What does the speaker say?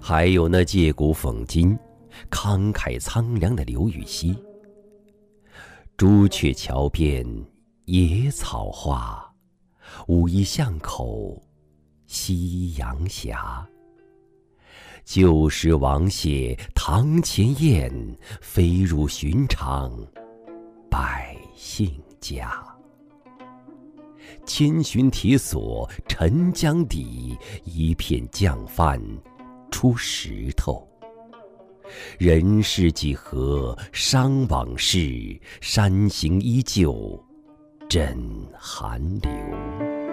还有那借古讽今、慷慨苍凉的刘禹锡。朱雀桥边野草花，乌衣巷口夕阳斜。旧时王谢堂前燕，飞入寻常百姓家。千寻铁锁沉江底，一片酱饭出石头。人世几何伤往事，山形依旧枕寒流。